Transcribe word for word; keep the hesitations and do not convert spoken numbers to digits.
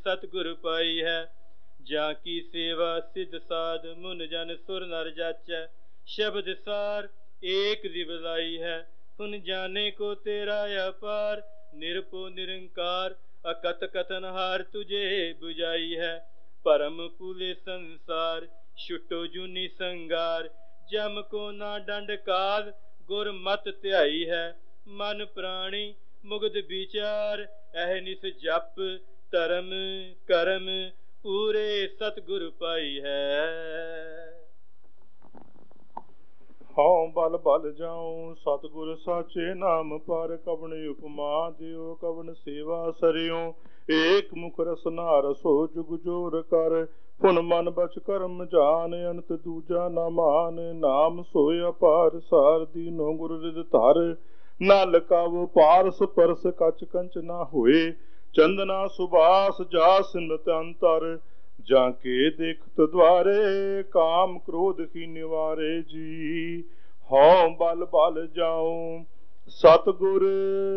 सतगुर पाई है। जाकी सेवा सिद्ध साध मुन जन सुर नर जाचै, शब्द सार एक दिवलाई है। सुन जाने को तेरा अपार, निरपो निरंकार अकत कथन हार तुझे बुझाई है। परम पूले संसार छुटो जूनी संगार, जम को ना डंड काल गुर मत ध्याई है। मन प्राणी मुग्ध विचार अहनिस जप, धर्म कर्म पूरे सतगुर पाई है। हाँ बल बल जाऊं सतगुर साचे नाम पर, कवन उपमा दियो कवन सेवा सरियो। एक मुख रसना रसो जुग जोर कर, फुन मन बच कर्म जान अनत दूजा न मान। नाम सोय अपार सार दीनो गुर रिद धर, नल कावो पारस परस कच कंच ना होए। चंदना सुबास जा सिमरत अंतर, जाके देखत द्वारे काम क्रोध की निवारे जी। हाँ बल बल जाऊं सतगुर